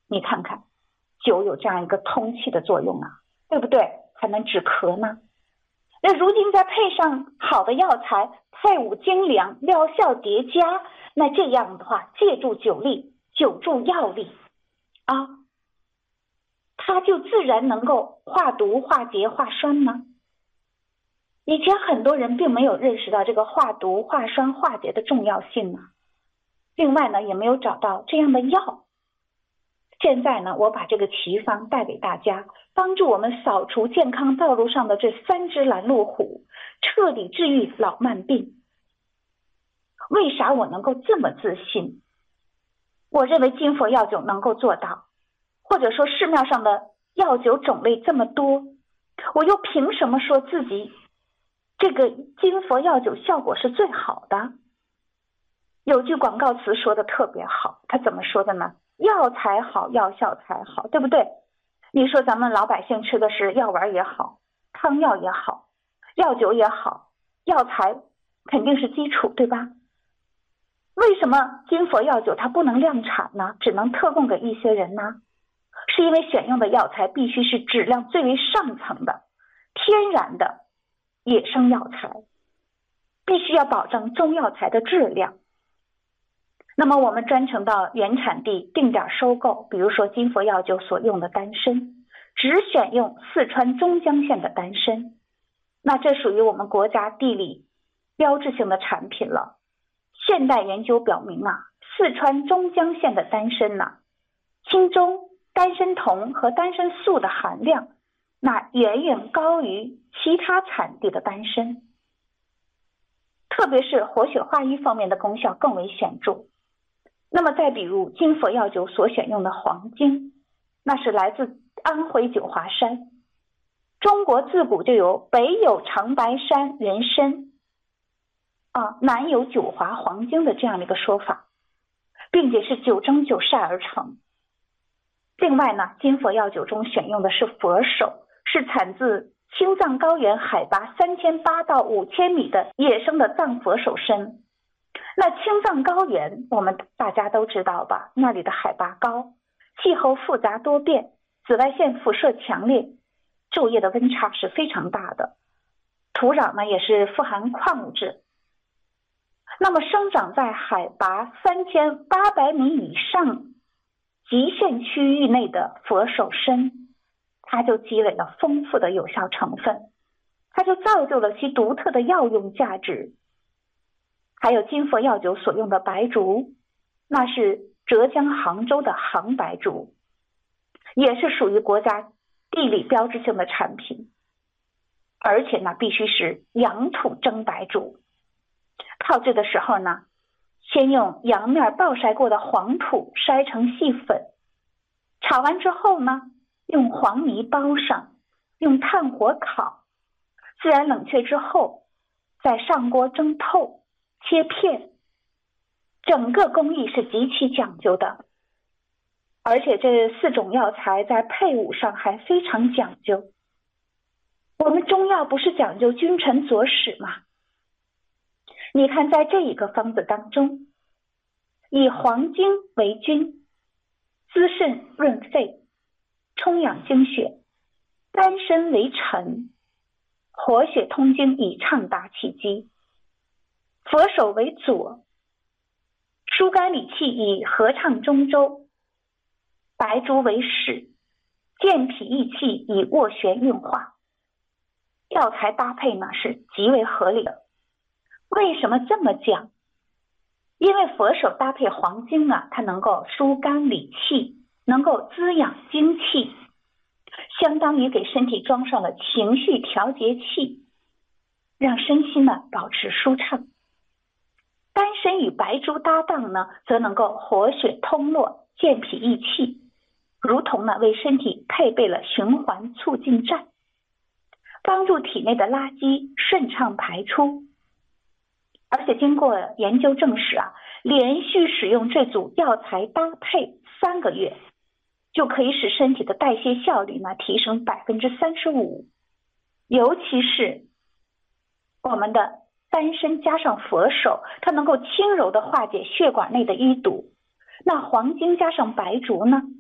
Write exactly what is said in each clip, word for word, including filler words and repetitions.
你看看，酒有这样一个通气的作用啊，对不对？还能止咳呢。那如今再配上好的药材，配伍精良，疗效叠加，那这样的话，借助酒力，酒助药力啊，它就自然能够化毒、化结、化酸呢。以前很多人并没有认识到这个化毒、化酸、化结的重要性啊。另外呢，也没有找到这样的药。现在呢，我把这个奇方带给大家，帮助我们扫除健康道路上的这三只拦路虎，彻底治愈老慢病。为啥我能够这么自信？我认为金佛药酒能够做到，或者说市面上的药酒种类这么多，我又凭什么说自己这个金佛药酒效果是最好的？有句广告词说的特别好，他怎么说的呢？药材好，药效才好，对不对？你说咱们老百姓吃的是药丸也好，汤药也好，药酒也好，药材肯定是基础，对吧？为什么金佛药酒它不能量产呢？只能特供给一些人呢？是因为选用的药材必须是质量最为上层的天然的野生药材，必须要保证中药材的质量。那么我们专程到原产地定点收购，比如说金佛药酒所用的丹参，只选用四川中江县的丹参，那这属于我们国家地理标志性的产品了。现代研究表明啊，四川中江县的丹参呢、啊，其中丹参酮和丹参素的含量那远远高于其他产地的丹参，特别是活血化瘀方面的功效更为显著。那么再比如金佛药酒所选用的黄精，那是来自安徽九华山。中国自古就有北有长白山人参啊，南有九华黄精的这样的一个说法，并且是九蒸九晒而成。另外呢，金佛药酒中选用的是佛手，是产自青藏高原海拔三千八到五千米的野生的藏佛手参。那青藏高原我们大家都知道吧，那里的海拔高，气候复杂多变，紫外线辐射强烈，昼夜的温差是非常大的，土壤呢也是富含矿物质。那么生长在海拔三千八百米以上极限区域内的佛手参，它就积累了丰富的有效成分，它就造就了其独特的药用价值。还有金佛药酒所用的白术，那是浙江杭州的杭白术，也是属于国家地理标志性的产品。而且呢，必须是阳土蒸白术。泡制的时候呢，先用阳面暴晒过的黄土筛成细粉，炒完之后呢，用黄泥包上，用炭火烤，自然冷却之后，再上锅蒸透，切片。整个工艺是极其讲究的，而且这四种药材在配伍上还非常讲究。我们中药不是讲究君臣佐使吗？你看在这一个方子当中，以黄精为君，滋肾润肺，充养精血；丹参为臣，活血通经，以畅达气机；佛手为佐，疏肝理气，以和畅中周；白术为使，健脾益气，以斡旋运化。药材搭配呢是极为合理的。为什么这么讲？因为佛手搭配黄精啊，它能够疏肝理气，能够滋养精气，相当于给身体装上了情绪调节器，让身心呢保持舒畅。丹参与白术搭档呢，则能够活血通络，健脾益气，如同呢为身体配备了循环促进站，帮助体内的垃圾顺畅排出。而且经过研究证实啊，连续使用这组药材搭配三个月，就可以使身体的代谢效率呢提升百分之三十五。尤其是我们的丹参加上佛手，它能够轻柔的化解血管内的淤堵。那黄精加上白术呢，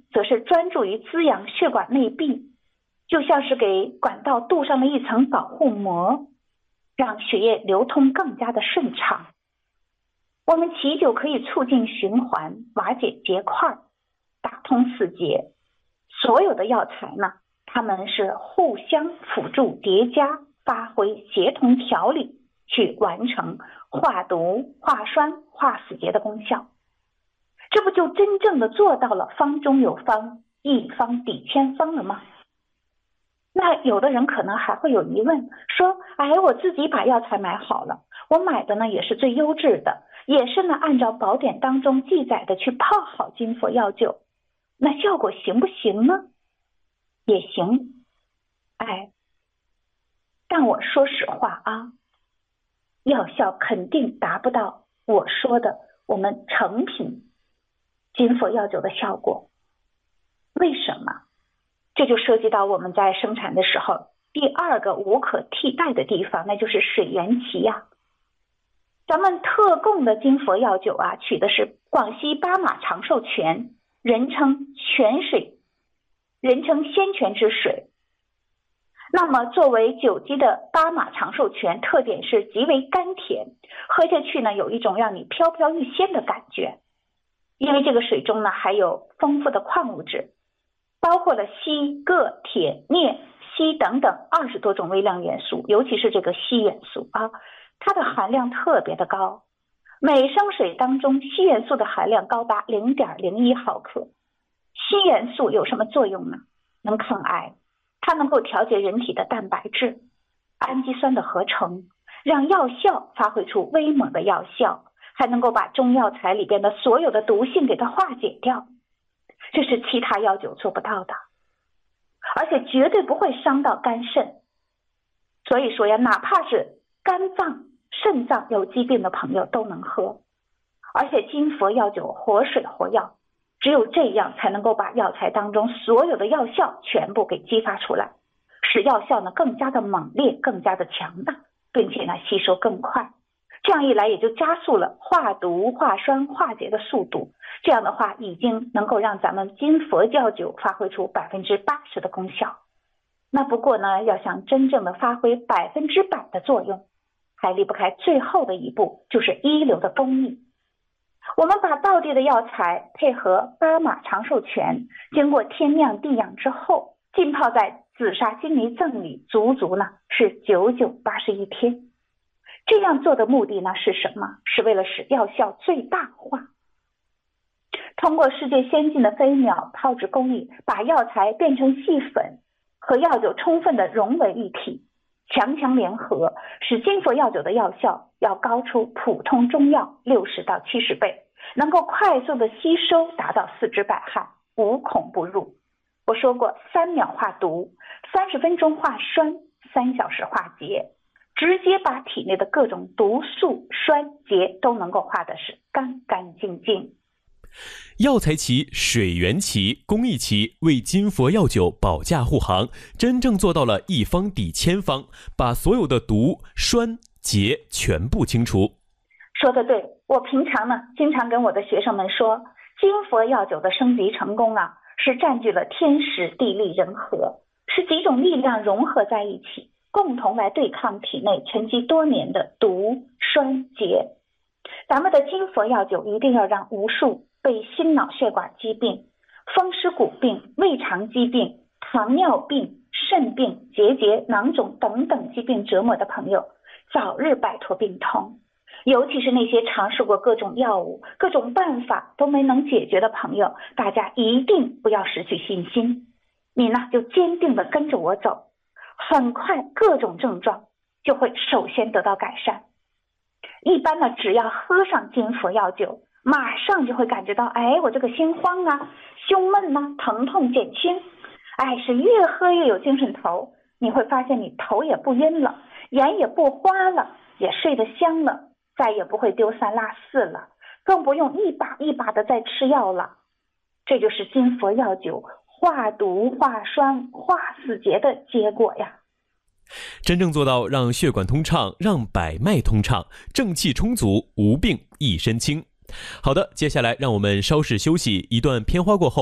则是专注于滋养血管内壁，就像是给管道镀上了一层保护膜，让血液流通更加的顺畅。我们祈酒可以促进循环，瓦解结块，打通死结。所有的药材呢，它们是互相辅助叠加，发挥协同调理，去完成化毒、化栓、化死结的功效。这不就真正的做到了方中有方，一方抵千方了吗？那有的人可能还会有疑问，说哎，我自己把药材买好了，我买的呢也是最优质的，也是呢按照宝典当中记载的去泡好金佛药酒，那效果行不行呢？也行，哎，但我说实话啊，药效肯定达不到我说的我们成品金佛药酒的效果。为什么？这就涉及到我们在生产的时候第二个无可替代的地方，那就是水源期呀、啊。咱们特供的金佛药酒啊，取的是广西巴马长寿泉，人称泉水，人称仙泉之水。那么作为酒基的巴马长寿泉，特点是极为甘甜，喝下去呢有一种让你飘飘欲仙的感觉。因为这个水中呢还有丰富的矿物质，包括了硒、铬、铁、镍、硒等等二十多种微量元素，尤其是这个硒元素啊，它的含量特别的高，每升水当中硒元素的含量高达 零点零一毫克。硒元素有什么作用呢？能抗癌，它能够调节人体的蛋白质、氨基酸的合成，让药效发挥出威猛的药效，还能够把中药材里边的所有的毒性给它化解掉，这是其他药酒做不到的，而且绝对不会伤到肝肾。所以说呀，哪怕是肝脏、肾脏有疾病的朋友都能喝。而且金佛药酒活水活药，只有这样才能够把药材当中所有的药效全部给激发出来，使药效呢更加的猛烈，更加的强大，并且呢吸收更快。这样一来也就加速了化毒、化栓、化结的速度。这样的话已经能够让咱们金佛药酒发挥出百分之八十的功效。那不过呢，要想真正的发挥百分之百的作用，还离不开最后的一步，就是一流的工艺。我们把道地的药材配合巴马长寿泉，经过天酿地养之后，浸泡在紫砂金泥赠里，足足呢是九九八十一天。这样做的目的呢是什么？是为了使药效最大化。通过世界先进的飞秒泡制工艺，把药材变成细粉，和药酒充分的融为一体，强强联合，使金佛药酒的药效要高出普通中药六十到七十倍，能够快速的吸收，达到四肢百汗，无孔不入。我说过，三秒化毒，三十分钟化栓，三小时化结，直接把体内的各种毒素、栓结都能够化的是干干净净。 药材齐、水源齐、工艺齐，为金佛药酒保驾护航，真正做到了一方抵千方，把所有的毒、栓、结全部清除。 说得对，我平常呢经常跟我的学生们说，金佛药酒的升级成功啊，是占据了天时地利人和，是几种力量融合在一起，共同来对抗体内沉积多年的毒、栓、结。咱们的金佛药酒一定要让无数被心脑血管疾病、风湿骨病、胃肠疾病、糖尿病、肾病、结节、囊肿等等疾病折磨的朋友早日摆脱病痛。尤其是那些尝试过各种药物、各种办法都没能解决的朋友，大家一定不要失去信心。你呢就坚定地跟着我走，很快各种症状就会首先得到改善。一般呢，只要喝上金佛药酒，马上就会感觉到，哎，我这个心慌啊、胸闷啊、疼痛减轻，哎，是越喝越有精神头。你会发现你头也不晕了，眼也不花了，也睡得香了，再也不会丢三落四了，更不用一把一把的在吃药了。这就是金佛药酒化毒、化栓、化死结的结果呀。 真正做到让血管通畅，让百脉通畅，正气充足，无病一身轻。好的，接下来让我们稍事休息，一段片花过后